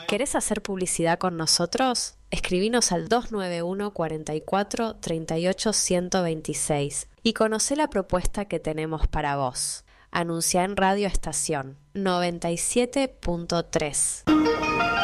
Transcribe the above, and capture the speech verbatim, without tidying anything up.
¿Querés hacer publicidad con nosotros? Escribinos al dos nueve uno, cuarenta y cuatro, treinta y ocho, ciento veintiséis y conocé la propuesta que tenemos para vos. Anuncia en Radio Estación noventa y siete punto tres.